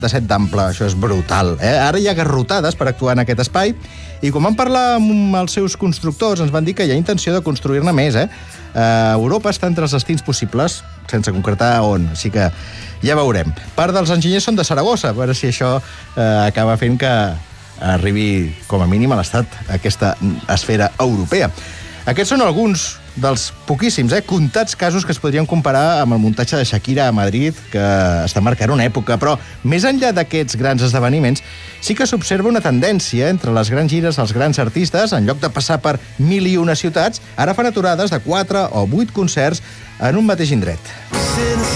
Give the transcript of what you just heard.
7 d'ample, això és brutal. Ara hi ha garrotades per actuar en aquest espai i quan vam parlar amb els seus constructors ens van dir que hi ha intenció de construir-ne més. Europa està entre els destins possibles, sense concretar on, així que ja veurem. Part dels enginyers són de Saragossa, a veure si això acaba fent que arribi com a mínim a l'estat aquesta esfera europea. Aquests són alguns dels poquíssims, comptats casos que es podrien comparar amb el muntatge de Shakira a Madrid, que està marcant una època, però més enllà d'aquests grans esdeveniments, sí que s'observa una tendència entre les grans gires dels grans artistes, en lloc de passar per 1001 ciutats, ara fan aturades de 4 o 8 concerts en un mateix indret.